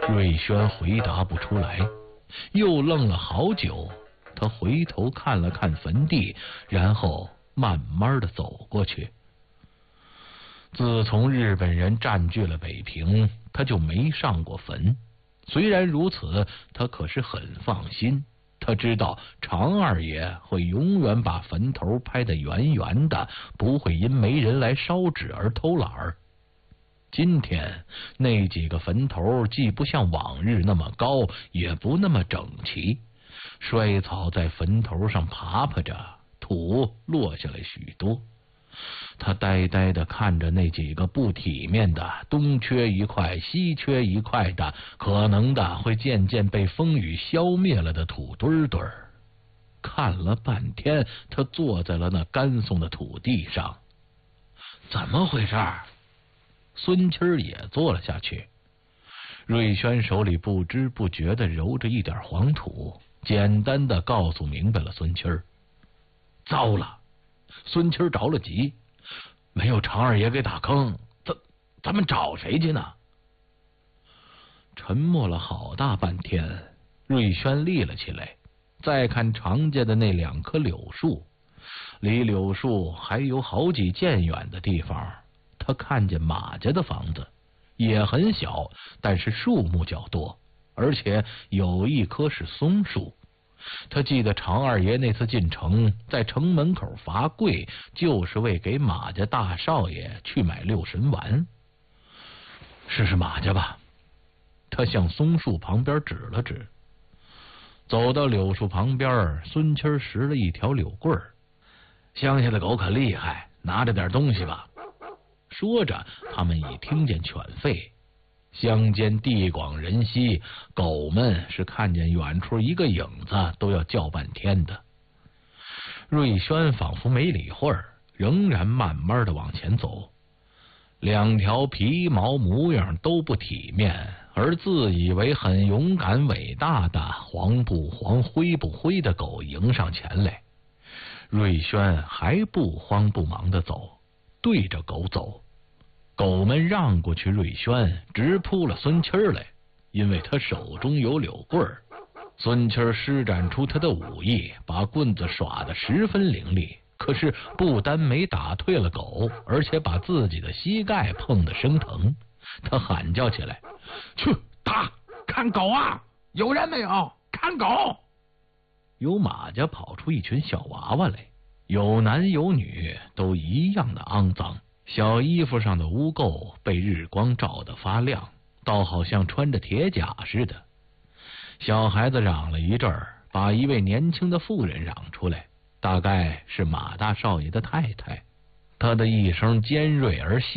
瑞轩回答不出来，又愣了好久。他回头看了看坟地，然后慢慢的走过去。自从日本人占据了北平，他就没上过坟。虽然如此，他可是很放心。他知道常二爷会永远把坟头拍得圆圆的，不会因没人来烧纸而偷懒儿。今天那几个坟头既不像往日那么高，也不那么整齐，衰草在坟头上爬爬着，土落下来许多。他呆呆地看着那几个不体面的，东缺一块西缺一块的，可能的会渐渐被风雨消灭了的土堆堆。看了半天，他坐在了那干松的土地上。怎么回事？孙七儿也坐了下去。瑞轩手里不知不觉地揉着一点黄土，简单地告诉明白了孙七儿。糟了！孙七儿着了急，没有常二爷给打坑，咱们找谁去呢？沉默了好大半天，瑞轩立了起来，再看常家的那2棵柳树，离柳树还有好几间远的地方，他看见马家的房子，也很小，但是树木较多，而且有一棵是松树。他记得常二爷那次进城，在城门口罚跪，就是为给马家大少爷去买6神丸。试试马家吧。他向松树旁边指了指。走到柳树旁边，孙七儿拾了一条柳棍儿。乡下的狗可厉害，拿着点东西吧。说着，他们已听见犬吠。乡间地广人稀，狗们是看见远处一个影子都要叫半天的。瑞轩仿佛没理会儿，仍然慢慢的往前走。2条皮毛模样都不体面，而自以为很勇敢伟大的黄不黄灰不灰的狗迎上前来。瑞轩还不慌不忙的走，对着狗走。狗们让过去瑞轩，直扑了孙七儿来，因为他手中有柳棍儿。孙七儿施展出他的武艺，把棍子耍得十分凌厉，可是不单没打退了狗，而且把自己的膝盖碰得生疼。他喊叫起来：去打，看狗啊，有人没有？看狗！由马家跑出一群小娃娃来，有男有女，都一样的肮脏，小衣服上的污垢被日光照得发亮，倒好像穿着铁甲似的。小孩子嚷了一阵儿，把一位年轻的妇人嚷出来，大概是马大少爷的太太。她的一声尖锐而细